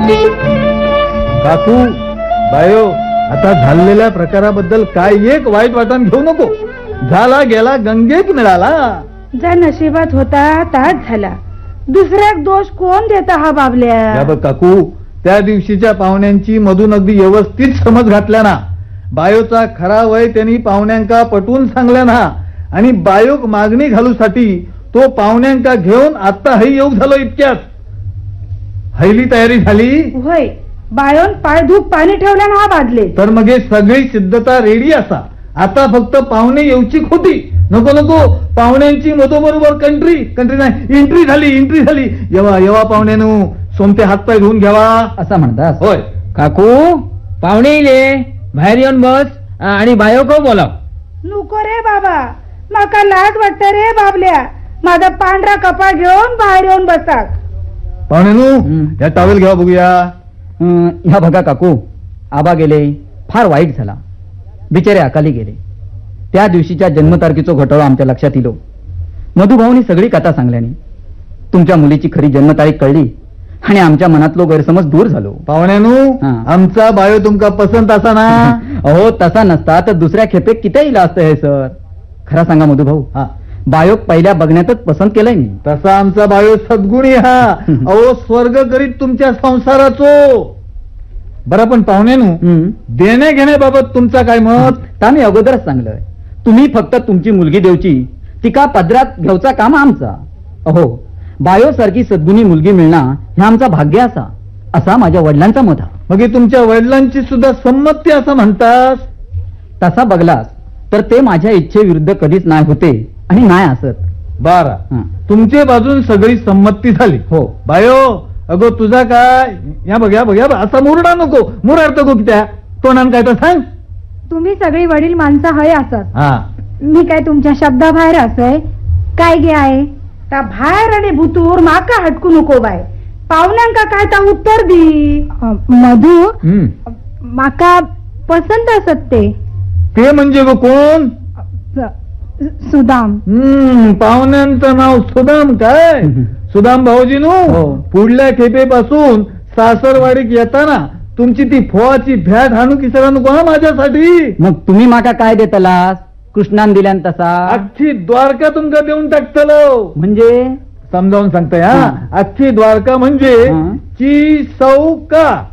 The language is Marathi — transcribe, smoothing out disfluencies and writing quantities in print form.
काकू बायो, आता झालेल्या प्रकाराबद्दल काय एक वाईट वाटण घेऊ नको. झाला गेला गंगेत मिळाला. ज्या नशिबात होता ताच झाला. दुसऱ्या दोष कोण देता हा बाबल्या. या बघ काकू, त्या दिवशीच्या पाहुण्यांची मधून अगदी व्यवस्थित समज घातल्या ना. बायोचा खरा वय त्यांनी पाहुण्यांका पटवून सांगल्या ना. आणि बायोक मागणी घालूसाठी तो पाहुण्यांका घेऊन आता हई येऊ झालो. इतक्यात हैली तयारी झाली. होय, बायोन पाय धूप पाणी ठेवल्या ना हा बादले. तर मग हे सगळी सिद्धता रेडी असा. आता फक्त पाहुणे येऊची होती. नको नको, पाहुण्यांची मधोबरोबर कंट्री नाही एंट्री झाली. येवा पाहुण्यानु सोमते हातपाय धुवून घ्यावा असं म्हणतात. होय काकू, पाहुणे येले, बाहेर येऊन बस आणि बायो को बोलाव. नको रे बाबा, माका लाज वाटत रे बाबल्या. माझा पांढरा कपा घेऊन बाहेर येऊन बसा. पाहुण्यानु या टॉवेल घ्यावा बघूया. ह्या बघा काकू, आबा गेले, फार वाईट झाला. बिचारे अकाली गेले. त्या दिवशीच्या जन्मतारखेचा घोटाळा आमच्या लक्षात इलो. मधुभाऊनी सगळी कथा सांगल्याने तुमच्या मुलीची खरी जन्मतारीख कळली आणि आमच्या मनातलो गैरसमज दूर झालो. पाहुण्यानु, आमचा बायो तुमका पसंत असा ना. अहो, तसा नसता तर दुसऱ्या खेपेक किती इला असतं हे सर. खरा सांगा मधुभाऊ, बायो पहिल्या बघण्यातच पसंत केलंय मी. तसा आमचा बायो सद्गुणी हा. अहो, स्वर्ग करीत तुमच्या संसाराचो. बरं, पण पाहुण्यानु, देण्या घेण्याबाबत तुमचा काय मत. तर मी अगोदरच सांगलंय, तुम्ही फक्त तुमची मुलगी देवची, तिका पदरात घेऊचा काम आमचा. अहो, बायो सारखी सद्गुणी मुलगी मिळणं हे आमचा भाग्य असा माझ्या वडिलांचा मत हा. मग तुमच्या वडिलांची सुद्धा संमती असं म्हणतास. तसा बघलास तर ते माझ्या इच्छेविरुद्ध कधीच नाही होते आणि नाही असत. बारा, तुमच्या बाजून सगळी संमती झाली. हो बायो, अगो तुझा काय. या बघ असा मुरडा नको. मुराड नको की त्या तोंडान काय तर सांग. तुम्ही सगळी वडील माणसं हय असत. हा, मी काय तुमच्या शब्दाबाहेर असय काय गे आहे. त्या बाहेर आणि भुतूर माका हटकू नको बाय. पाहुण्यांका काय तर उत्तर दी. मधू, माका पसंत असत ते म्हणजे गो कोण. सुदाम. पाहुण्यांचं नाव सुदाम काय. सुदाम भाऊजीनू, पुढल्या खेपेपासून सासरवाडीत येताना तुमची ती फोवाची भ्याट हाणू किसरा नको हा माझ्यासाठी. मग तुम्ही माका काय देतलास. कृष्णान दिल्यान तसा अख्खी द्वारका तुमका देऊन टाकतलो. म्हणजे समजावून सांगताय. अख्खी द्वारका म्हणजे ची चौका.